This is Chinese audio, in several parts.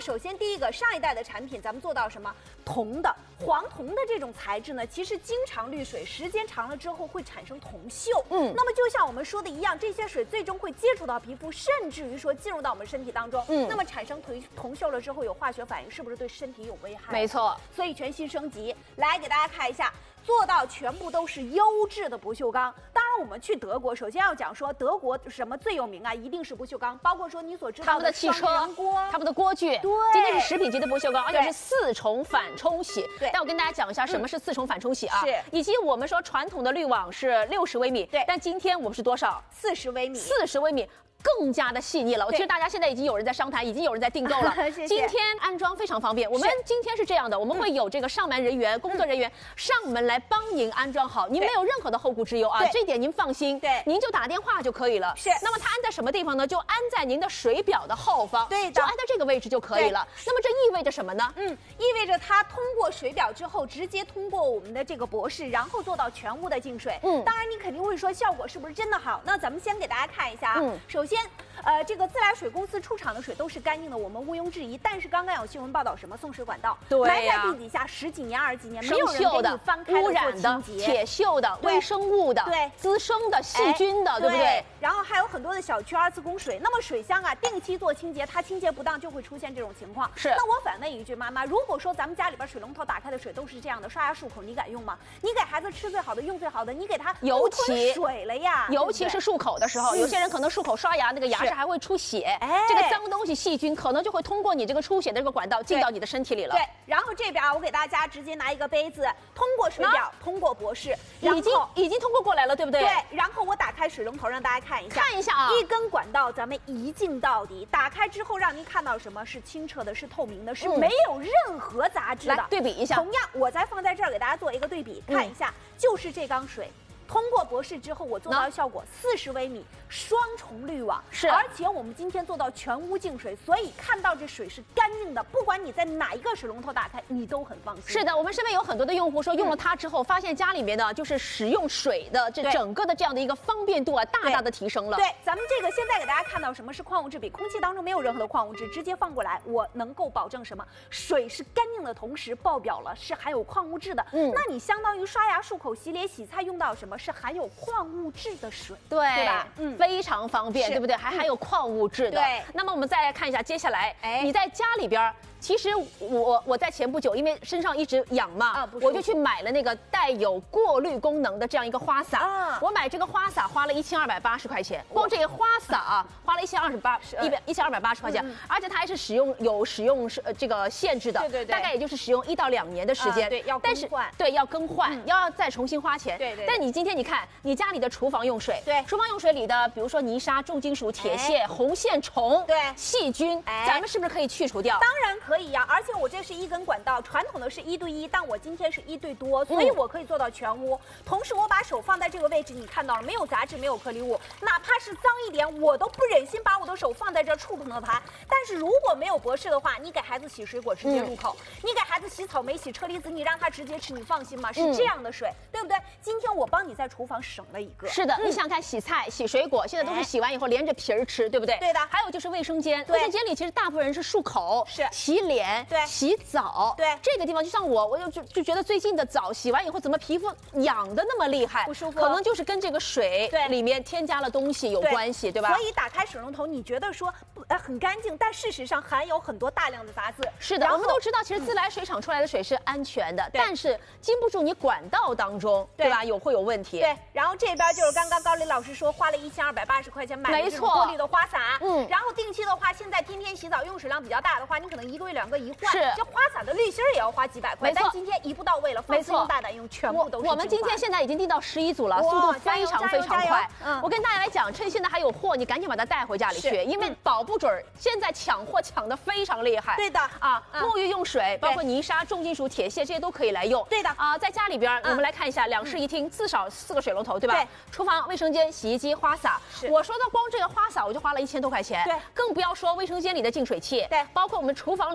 首先第一个，上一代的产品咱们做到什么？铜的、黄铜的这种材质呢，其实经常滤水，时间长了之后会产生铜锈。那么就像我们说的一样，这些水最终会接触到皮肤，甚至于说进入到我们身体当中。那么产生铜锈了之后有化学反应，是不是对身体有危害？ 没错， 所以全新升级，来给大家看一下。做到全部都是优质的不锈钢。当然，我们去德国，首先要讲说德国什么最有名啊？一定是不锈钢，包括说你所知道他们的汽车、他们的锅具， 对， 今天是食品级的不锈钢，而且是4重反冲洗。 对， 但我跟大家讲一下什么是4重反冲洗啊？ 是， 以及我们说传统的滤网是60微米， 对， 但今天我们是多少 ？40微米。 40微米。更加的细腻了。其实大家现在已经有人在商谈，已经有人在订购了。 谢谢。 今天安装非常方便。我们今天是这样的，我们会有这个上门人员、工作人员上门来帮您安装好，您没有任何的后顾之忧啊，这点您放心。 对， 您就打电话就可以了。 是。 那么它安在什么地方呢？就安在您的水表的后方。 对的。 就安在这个位置就可以了。那么这意味着什么呢？ 意味着它通过水表之后，直接通过我们的这个博士，然后做到全屋的净水。当然你肯定会说效果是不是真的好？那咱们先给大家看一下啊。首先，这个自来水公司出厂的水都是干净的，我们毋庸置疑。但是刚刚有新闻报道，什么送水管道埋在地底下10几年、20几年，没有人给你翻开污染的、铁锈的、微生物的、 对滋生的、细菌的，对不对？ 然后还有很多的小区2次供水，那么水箱啊，定期做清洁，它清洁不当就会出现这种情况。 是。 那我反问一句，妈妈，如果说咱们家里边水龙头打开的水都是这样的，刷牙漱口你敢用吗？你给孩子吃最好的、用最好的，你给他尤其水了呀， 尤其是漱口的时候，有些人可能漱口刷牙那个牙齿还会出血。这个脏东西、细菌可能就会通过你这个出血的这个管道进到你的身体里了。 对，然后这边我给大家直接拿一个杯子，通过水表，通过博士， 已经通过过来了，对不对？ 对，然后我打开水龙头让大家看一下， 啊， 一根管道咱们一镜到底，打开之后让您看到什么是清澈的，是透明的，是没有任何杂质的。 来对比一下， 同样我再放在这儿给大家做一个对比，看一下，就是这缸水。通过博士之后，我做到效果40微米双重滤网，而且我们今天做到全屋净水，所以看到这水是干净的，不管你在哪一个水龙头打开，你都很放心。 是的，我们身边有很多的用户说用了它之后，发现家里面呢就是使用水的这整个的这样的一个方便度啊，大大的提升了。 对，咱们这个现在给大家看到什么是矿物质比，空气当中没有任何的矿物质，直接放过来，我能够保证什么？水是干净的同时，爆表了是含有矿物质的。那你相当于刷牙、漱口、洗脸、洗菜用到什么是含有矿物质的水， 对吧？ 非常方便，对不对？还含有矿物质的。 对。 那么我们再来看一下，接下来，你在家里边，其实我在前不久，因为身上一直痒嘛，我就去买了那个带有过滤功能的这样一个花洒。我买这个花洒花了1280块钱，光这个花洒啊，花了1280块钱，而且它还是使用这个限制的， 对， 大概也就是使用1到2年的时间。 对，要更换。 对，要更换，要再重新花钱。 对。 但你今天你看，你家里的厨房用水，厨房用水里的，比如说泥沙、重金属、铁屑、红线虫、细菌，咱们是不是可以去除掉？ 当然可以呀，而且我这是一根管道，传统的是1对1，但我今天是1对多，所以我可以做到全屋。同时我把手放在这个位置，你看到了没有杂质，没有颗粒物，哪怕是脏一点，我都不忍心把我的手放在这触碰到它。但是如果没有博士的话，你给孩子洗水果直接入口，你给孩子洗草莓、洗车厘子，你让他直接吃，你放心吗？是这样的水，对不对？今天我帮你在厨房省了一个。 是的，你想看洗菜、洗水果，现在都是洗完以后连着皮儿吃，对不对？ 对的。 还有就是卫生间，卫生间里其实大部分人是漱口、洗脸、洗澡。 对， 这个地方就像我就觉得最近的澡洗完以后，怎么皮肤痒的那么厉害， 不舒服？ 可能就是跟这个水里面添加了东西有关系，对吧？ 所以打开水龙头，你觉得说很干净，但事实上含有很多大量的杂质。 是的，我们都知道，其实自来水厂出来的水是安全的，但是经不住你管道当中，对吧？会有问题。 对，然后这边就是刚刚高丽老师说花了1280块钱买的这种过滤的花洒，然后定期的话，现在天天洗澡用水量比较大的话，你可能1个月2个一换，这花洒的滤芯也要花几百块，但今天一步到位了，放心用大胆用，全部都是。 我们今天现在已经订到11组了，速度非常快。我跟大家来讲，趁现在还有货，你赶紧把它带回家里去，因为保不准现在抢货抢得非常厉害。 对的啊，沐浴用水，包括泥沙、重金属、铁屑这些都可以来用。 对的啊，在家里边我们来看一下2室1厅，至少4个水龙头，对吧？对。厨房、卫生间、洗衣机、花洒。我说到光这个花洒，我就花了1000多块钱。对。更不要说卫生间里的净水器，包括我们厨房里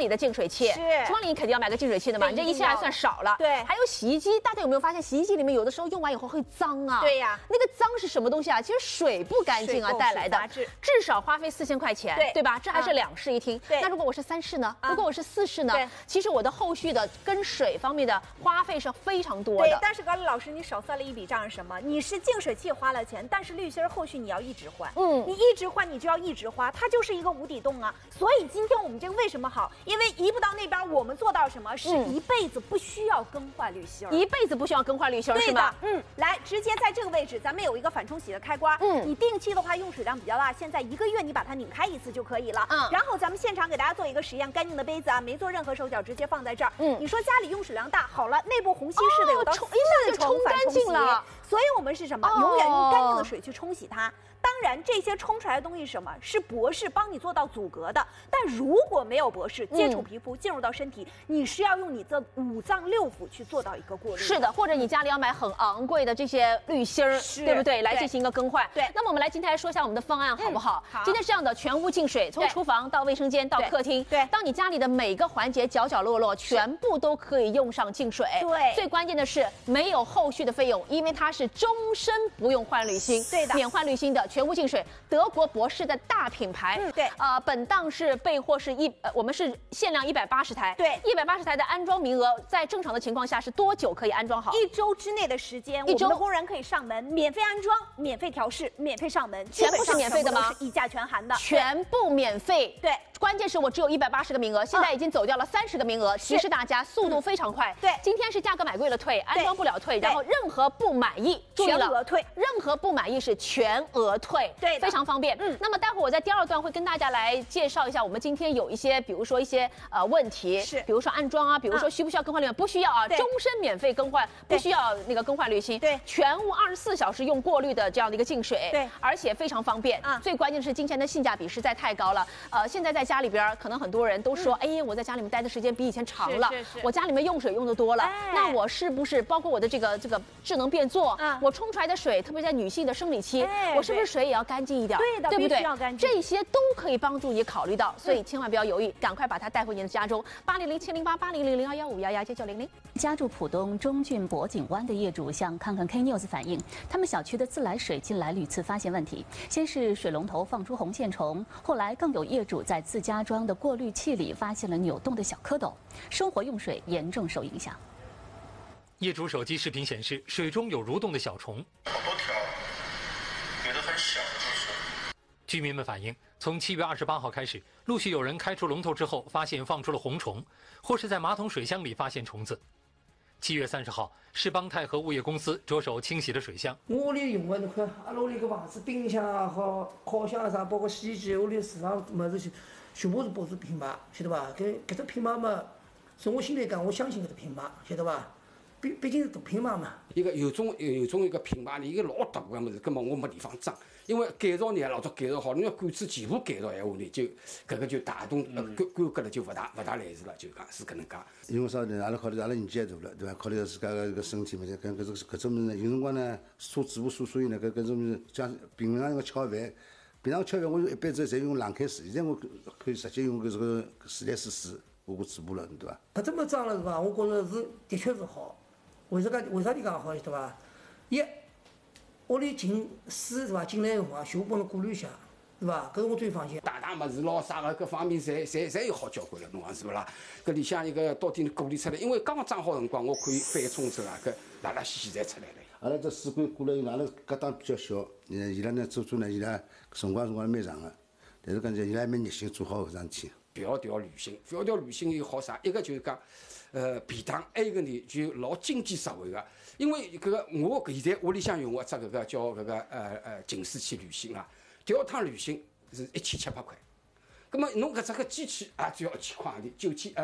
里的净水器，厨房里你肯定要买个净水器的嘛，你这一切还算少了。 对， 还有洗衣机，大家有没有发现洗衣机里面有的时候用完以后会脏啊？ 对呀， 那个脏是什么东西啊？其实水不干净啊带来的，至少花费4000块钱，对吧？这还是2室一厅。那如果我是3室呢？如果我是4室呢？其实我的后续的跟水方面的花费是非常多的。 对，但是高丽老师，你少算了一笔账是什么？你是净水器花了钱，但是滤芯后续你要一直换。你一直换，你就要一直花，它就是一个无底洞啊。所以今天我们这个为什么好？因为移不到那边，我们做到什么？是一辈子不需要更换滤芯， 一辈子不需要更换滤芯，是吗？ 来，直接在这个位置，咱们有一个反冲洗的开关。你定期的话用水量比较大，现在1个月你把它拧开一次就可以了。然后咱们现场给大家做一个实验，干净的杯子啊，没做任何手脚，直接放在这儿。你说家里用水量大，好了，内部虹吸式的有到4重反冲洗了。所以我们是什么？永远用干净的水去冲洗它。当然，这些冲出来的东西是什么？是博士帮你做到阻隔的。但如果没有博士接触皮肤进入到身体，你是要用你的5脏6腑去做到一个过滤。 是的，或者你家里要买很昂贵的这些滤芯儿，对不对？来进行一个更换。 对。 那么我们来今天来说一下我们的方案好不好？好。今天是这样的，全屋净水，从厨房到卫生间到客厅，对，当你家里的每个环节角角落落全部都可以用上净水。 对。 最关键的是没有后续的费用，因为它是终身不用换滤芯， 对的， 免换滤芯的全屋净水。德国博士的大品牌， 对， 本档是备货是我们是限量180台， 对 ，180台的安装名额，在正常的情况下是多久可以安装好 ？1周之内的时间，我们的工人可以上门，免费安装、免费调试、免费上门， 全部是免费的吗？ 是一价全含的， 全部免费。 对， 关键是我只有180个名额，现在已经走掉了30个名额，提示大家速度非常快。 对， 今天是价格买贵了退，安装不了退，然后任何不满意，注意了， 全额退， 任何不满意是全额退， 对， 非常方便。那么待会儿我在第2段会跟大家来介绍一下，我们今天有一些，比如说一些问题， 是， 比如说安装啊，比如说需不需要更换滤芯，不需要啊，终身免费更换，不需要那个更换滤芯， 对， 全屋24小时用过滤的这样的一个净水， 对， 而且非常方便。最关键的是今天的性价比实在太高了。现在在家里边，可能很多人都说，哎，我在家里面待的时间比以前长了，我家里面用水用的多了，那我是不是包括我的这个智能变做，我冲出来的水，特别在女性的生理期，我是不是水也要干净一点？ 对的， 对不对？这些都可以帮助你考虑到，所以千万不要犹豫，赶快把它带回您的家中。800-708-800-215115900。 家住浦东中郡博景湾的业主向看看 K News 反映，他们小区的自来水近来屡次发现问题，先是水龙头放出红线虫，后来更有业主在自家装的过滤器里发现了扭动的小蝌蚪，生活用水严重受影响。 业主手机视频显示，水中有蠕动的小虫， 好多条，有的很小的就是。 居民们反映，从7月28号开始，陆续有人开出龙头之后，发现放出了红虫，或是在马桶水箱里发现虫子。7月30号，世邦泰和物业公司着手清洗了水箱。 我里用的那块，阿拉里个房子、冰箱啊和烤箱啊啥，包括洗衣机，屋里厨房么子全部是保持平码，晓得吧？搿只平码嘛，从我心里讲，我相信搿只平码，晓得吧？毕竟是大平码嘛。 一个有种一个平码，一个老大个么子，根本我没地方装。因为改造呢，老早改造好，你要管子全部改造闲话呢，就搿个就大动管搿了就勿大来事了，就讲是搿能介。 因为啥呢？阿拉考虑阿拉年纪也大了，对伐？考虑到自家个身体嘛，搿种物事呢，有辰光呢，做主妇所以呢，搿种物事像平常要吃饭，平常吃饭我一般子侪用冷开水，现在我可以直接用搿这个自来水我嘴巴了，对伐？ 搿这么脏了是伐？我觉着是的确是好。为啥你讲好，晓得伐？屋里进水是伐？进来以后啊，全部帮侬过滤一下，是伐？搿是我最放心。 大物事咯啥个各方面侪有好交关了，侬讲是勿啦？搿里向一个到底过滤出来，因为刚刚装好辰光，我可以反冲之后啊，搿拉拉稀侪出来了。 阿拉这水管过了以后，阿拉搿档比较小，伊拉呢做呢，伊拉辰光蛮长个，但是讲伊拉也蛮热心做好搿桩事体。 不要调滤芯有好啥？一个就是讲，便当，还有一个呢就老经济实惠个。因为搿个我现在屋里向用个只搿个叫搿个净水器滤芯啊，调一趟滤芯是1700块。葛么侬搿只个机器啊，只要1000块钿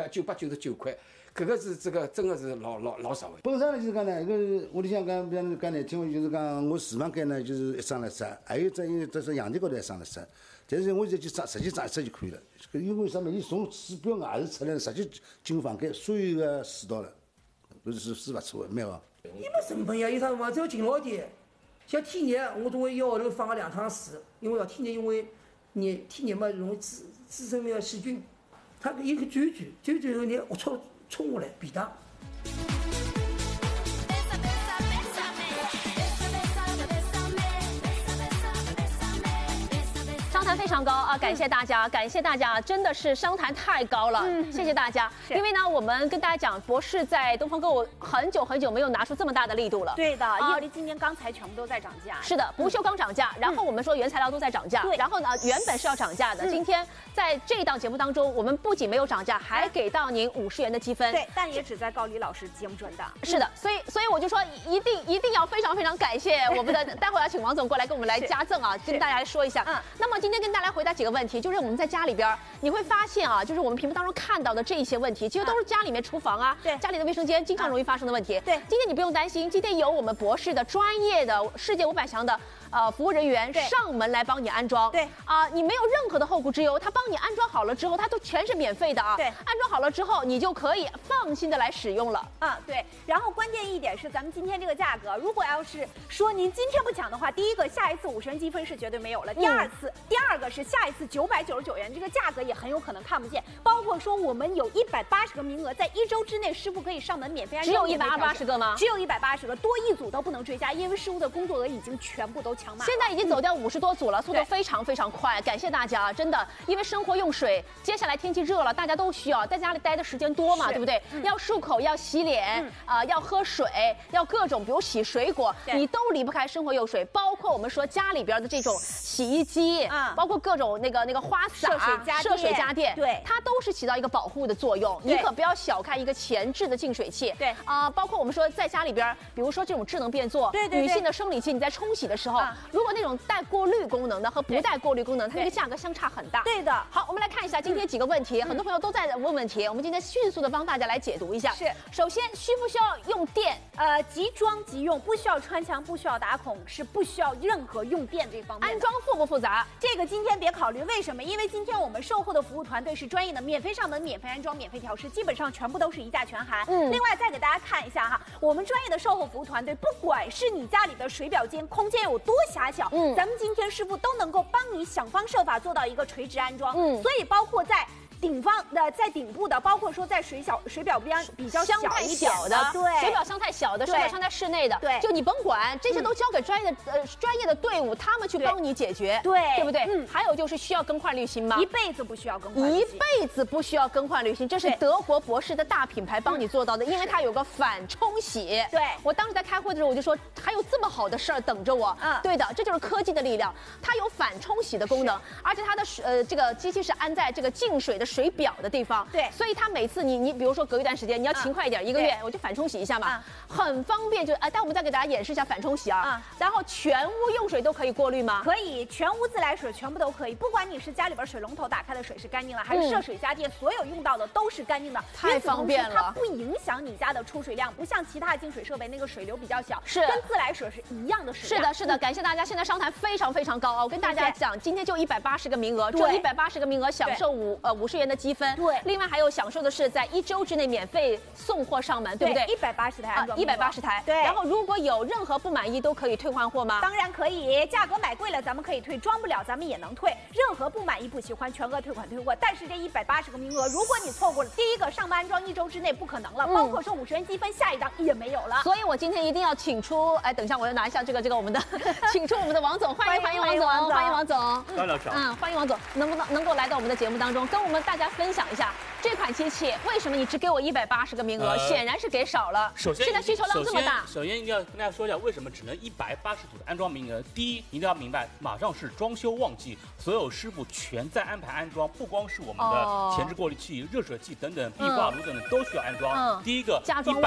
，999块，搿个是这个真个是老实惠。 本身呢就是讲呢，搿屋里向讲比方讲难听话，就是讲我厨房间呢就是一张了塞，还有这阳台高头一张了塞。但是我现在就直接装一只就可以了，因为啥嘛？伊从水表外头出来，直接进房间，所有个水道了，搿是勿错的，蛮好。 伊没成本呀，有啥辰光只要勤劳点。像天热，我总会1个号头放个2趟水，因为要天热，因为天热嘛容易滋生那个细菌， 它一个转后呢，龌龊冲下来便当。 商谈非常高啊！感谢大家，感谢大家，真的是商谈太高了，谢谢大家。因为呢，我们跟大家讲，博士在东方购物很久没有拿出这么大的力度了。 对的，因为今年钢材全部都在涨价。 是的，不锈钢涨价，然后我们说原材料都在涨价，然后呢，原本是要涨价的，今天在这一档节目当中，我们不仅没有涨价，还给到您50元的积分。 对，但也只在高丽老师节目准的。 是的，所以我就说一定要非常感谢我们的，待会儿要请王总过来跟我们来加赠啊，跟大家来说一下。那么今天跟大家来回答几个问题，就是我们在家里边你会发现啊，就是我们屏幕当中看到的这一些问题，其实都是家里面厨房啊， 对， 家里的卫生间经常容易发生的问题。 对， 今天你不用担心，今天有我们博士的专业的世界500强的服务人员上门来帮你安装。 对啊，你没有任何的后顾之忧，他帮你安装好了之后，他都全是免费的啊。 对， 安装好了之后，你就可以放心的来使用了。 啊，对。然后关键一点是，咱们今天这个价格，如果要是说您今天不抢的话，第一个下一次50元积分是绝对没有了，第二个是下一次999元，这个价格也很有可能看不见。包括说我们有180个名额，在1周之内，师傅可以上门免费安装。 只有180个吗？ 只有180个，多一组都不能追加，因为师傅的工作额已经全部都抢满了。 现在已经走掉50多组了，速度非常快，感谢大家，真的，因为生活用水，接下来天气热了，大家都需要在家里待的时间多嘛，对不对？要漱口，要洗脸，要喝水，要各种，比如洗水果，你都离不开生活用水。包括我们说家里边的这种洗衣机，包括各种那个花洒、涉水家电， 对， 它都是起到一个保护的作用。你可不要小看一个前置的净水器， 对包括我们说在家里边，比如说这种智能变座，女性的生理期，你在冲洗的时候，如果那种带过滤功能的和不带过滤功能，它那个价格相差很大。 对的。 好，我们来看一下今天几个问题，很多朋友都在问问题，我们今天迅速的帮大家来解读一下。 是， 首先需不需要用电？ 即装即用，不需要穿墙，不需要打孔，是不需要任何用电这方面。 安装复不复杂？ 这个今天别考虑，为什么？因为今天我们售后的服务团队是专业的，免费上门、免费安装、免费调试，基本上全部都是一价全含。另外再给大家看一下哈，我们专业的售后服务团队，不管是你家里的水表间空间有多狭小，咱们今天师傅都能够帮你想方设法做到一个垂直安装。所以包括在在顶部的，包括说在水表边比较小一点的，对， 水表箱太小的，水表箱在室内的， 对， 就你甭管，这些都交给专业的队伍，他们去帮你解决，对不对？还有就是需要更换滤芯吗？ 一辈子不需要更换滤芯， 一辈子不需要更换滤芯，这是德国博士的大品牌帮你做到的，因为它有个反冲洗。 对， 我当时在开会的时候我就说，还有这么好的事儿等着我。对的，这就是科技的力量，它有反冲洗的功能，而且它的这个机器是安在这个净水的水表的地方， 对， 所以它每次你比如说隔一段时间你要勤快一点，1个月我就反冲洗一下嘛，很方便。就待我们再给大家演示一下反冲洗啊。然后全屋用水都可以过滤吗？ 可以，全屋自来水全部都可以，不管你是家里边水龙头打开的水是干净了，还是涉水家电，所有用到的都是干净的， 太方便了。 它不影响你家的出水量，不像其他净水设备那个水流比较小， 是跟自来水是一样的水量。 是的，感谢大家，现在商谈非常高啊！我跟大家讲，今天就180个名额，这180个名额享受50元的积分， 对， 另外还有享受的是在1周之内免费送货上门，对不对 ？180台安装 ，180台， 对。 然后如果有任何不满意，都可以退换货吗？ 当然可以，价格买贵了咱们可以退，装不了咱们也能退，任何不满意不喜欢全额退款退货。但是这180个名额，如果你错过了第一个上门安装1周之内不可能了，包括说50元积分下一档也没有了。 所以我今天一定要请出，等一下我要拿一下这个我们的，请出我们的王总，欢迎王总，欢迎王总， 高老师， 欢迎王总，能够来到我们的节目当中，跟我们大家分享一下这款机器为什么你只给我180个名额，显然是给少了。 首先， 现在需求量这么大， 首先一定要跟大家说一下为什么只能180组的安装名额。第一，一定要明白，马上是装修旺季，所有师傅全在安排安装，不光是我们的前置过滤器、热水器等等，壁挂炉等等都需要安装。第一个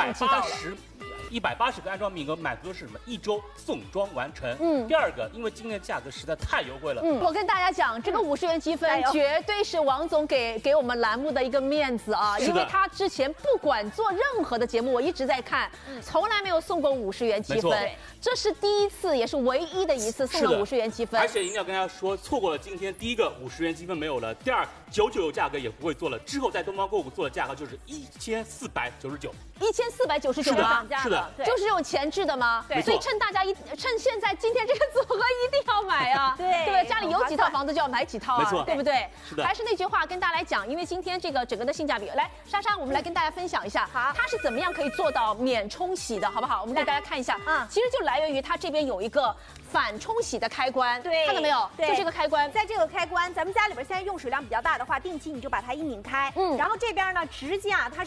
180个安装名额，满足的是什么？1周送装完成。第二个，因为今天的价格实在太优惠了。 我跟大家讲，这个50元积分绝对是王总给我们栏目的一个面子啊，因为他之前不管做任何的节目，我一直在看，从来没有送过50元积分，这是第一次，也是唯一的一次送了50元积分。 而且一定要跟大家说，错过了今天第一个50元积分没有了，第二 999价格也不会做了，之后在东方购物做的价格就是1499。 1499 吗？是的， 就是有前置的吗？ 对， 所以趁现在今天这个组合一定要买啊！对，家里有几套房子就要买几套啊， 没错， 对不对？ 是的。 还是那句话跟大家来讲，因为今天这个整个的性价比，来莎莎，我们来跟大家分享一下，它是怎么样可以做到免冲洗的，好不好？我们给大家看一下，其实就来源于它这边有一个反冲洗的开关， 对， 看到没有？就这个开关， 在这个开关，咱们家里边现在用水量比较大的话，定期你就把它一拧开，然后这边呢直接啊，它